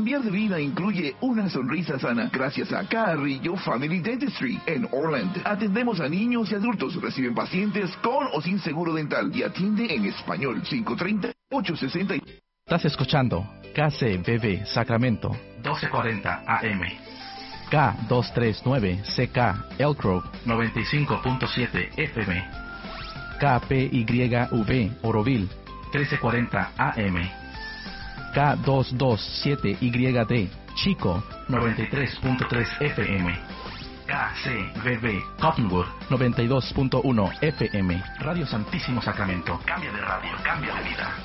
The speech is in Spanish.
Cambiar de vida incluye una sonrisa sana. Gracias a Carrillo Family Dentistry en Orland. Atendemos a niños y adultos. Reciben pacientes con o sin seguro dental y atiende en español. 530-860. Estás escuchando KCBB Sacramento 1240 AM. K239CK Elk Grove 95.7 FM. KPYV Oroville 1340 AM. K227YD Chico 93.3 FM. KCBB Cottonwood 92.1 FM. Radio Santísimo Sacramento. Cambia de radio, cambia de vida.